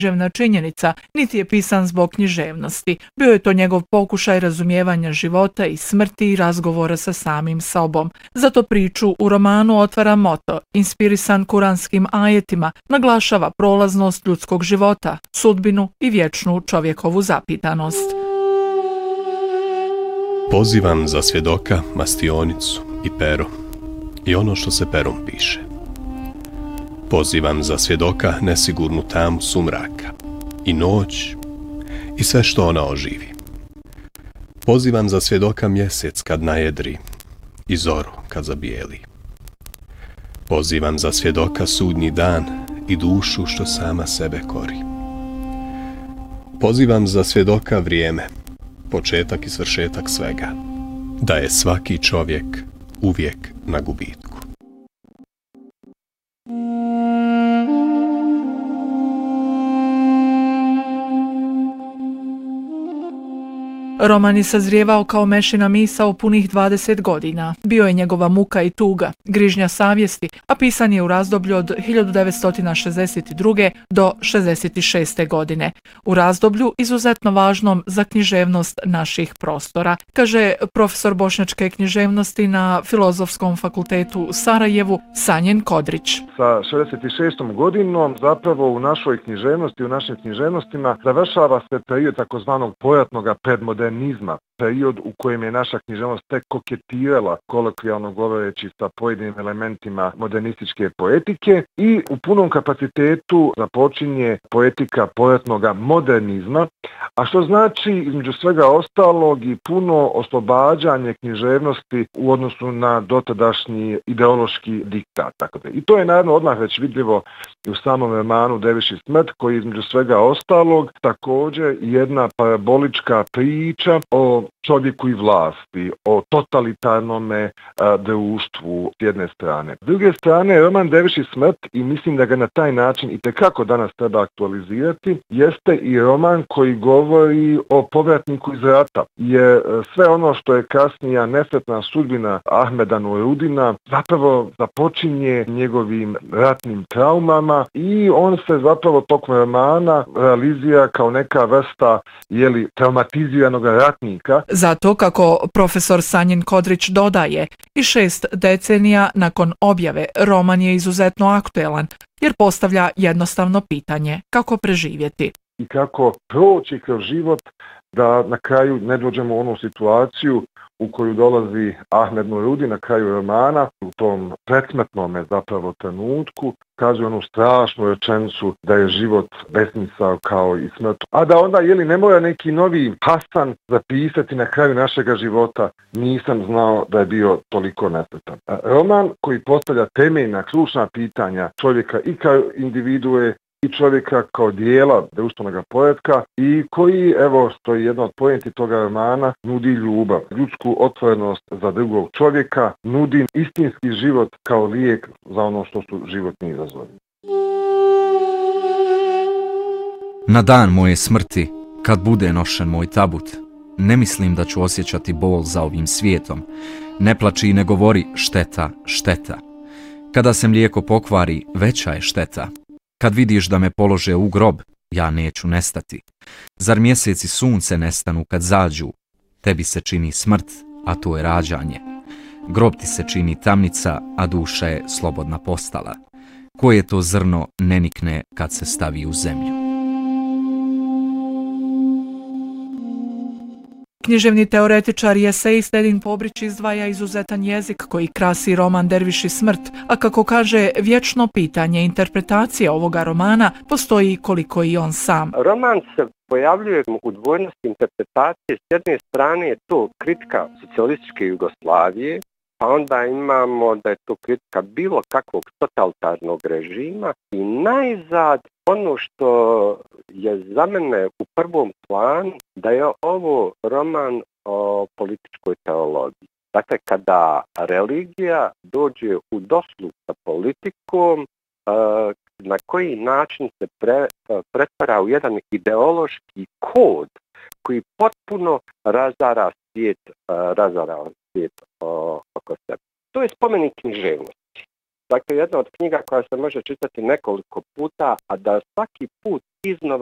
književna činjenica, niti je pisan zbog književnosti. Bio je to njegov pokušaj razumijevanja života i smrti i razgovora sa samim sobom. Zato priču u romanu otvara moto, inspirisan kuranskim ajetima, naglašava prolaznost ljudskog života, sudbinu i vječnu čovjekovu zapitanost. Pozivam za svjedoka mastionicu i pero i ono što se perom piše. Pozivam za svjedoka nesigurnu tamu sumraka i noć i sve što ona oživi. Pozivam za svjedoka mjesec kad najedri i zoru kad zabijeli. Pozivam za svjedoka sudnji dan i dušu što sama sebe kori. Pozivam za svjedoka vrijeme, početak i svršetak svega, da je svaki čovjek uvijek na gubitku. Roman je sazrijevao kao Mešina misao punih 20 godina. Bio je njegova muka i tuga, grižnja savjesti, a pisan je u razdoblju od 1962. do 66. godine. U razdoblju izuzetno važnom za književnost naših prostora, kaže profesor bošnjačke književnosti na Filozofskom fakultetu u Sarajevu Sanjen Kodrić. Sa 66. godinom zapravo u našoj književnosti, u našim književnostima završava se period takozvanog pojatnog predmodernizma, period u kojem je naša književnost tek koketirala, kolokvijalno govoreći, sa pojedinim elementima modernističke poetike i u punom kapacitetu započinje poetika pojatnog modernizma, a što znači između svega ostalog i puno oslobađanje književnosti u odnosu na dotadašnji ideološki diktat. I to je naravno odmah već vidljivo i u samom romanu Derviš i smrt, koji između svega ostalog također jedna parabolička priča o čovjeku i vlasti, o totalitarnom društvu s jedne strane. S druge strane, roman Derviš i smrt, i mislim da ga na taj način itekako danas treba aktualizirati, jeste i roman koji govori o povratniku iz rata. Jer sve ono što je kasnija nesretna sudbina Ahmeda Nurudina zapravo započinje njegovim ratnim traumama i on se zapravo tokom romana realizira kao neka vrsta traumatiziranog ratnika. Zato, kako profesor Sanjen Kodrić dodaje, i 6 decenija nakon objave roman je izuzetno aktuelan, jer postavlja jednostavno pitanje kako preživjeti. I kako proći kroz život da na kraju ne dođemo u onu situaciju u koju dolazi Ahmed Nurudi na kraju romana, u tom predsmrtnom zapravo trenutku, kaže onu strašnu rečenicu da je život besmisao kao i smrt. A da onda ne mora neki novi Hasan zapisati na kraju našega života, nisam znao da je bio toliko nesretan. Roman koji postavlja temeljna, ključna pitanja čovjeka i kao individue i čovjeka kao dijela društvenog poretka i koji, što je jedna od pojenti toga romana, nudi ljubav, ljudsku otvorenost za drugog čovjeka, nudi istinski život kao lijek za ono što su životni izazovi. Na dan moje smrti, kad bude nošen moj tabut, ne mislim da ću osjećati bol za ovim svijetom. Ne plači i ne govori šteta, šteta. Kada se mlijeko pokvari, veća je šteta. Kad vidiš da me polože u grob, ja neću nestati. Zar mjeseci sunce nestanu kad zađu? Tebi se čini smrt, a to je rađanje. Grob ti se čini tamnica, a duša je slobodna postala. Koje to zrno ne nikne kad se stavi u zemlju? Književni teoretičar i esejist Edin Pobrić izdvaja izuzetan jezik koji krasi roman Derviš i smrt, a kako kaže, vječno pitanje interpretacije ovoga romana postoji koliko i on sam. Roman se pojavljuje u dvojnosti interpretacije. S jedne strane je to kritika socijalističke Jugoslavije, pa onda imamo da je to kritika bilo kakvog totalitarnog režima i najzad ono što je za mene u prvom planu da je ovo roman o političkoj teologiji. Dakle, kada religija dođe u dosluh sa politikom, na koji način se pretvara u jedan ideološki kod koji potpuno razara svijet oko sebe. To je spomenik književnosti. Dakle, jedna od knjiga koja se može čitati nekoliko puta, a da svaki put iznova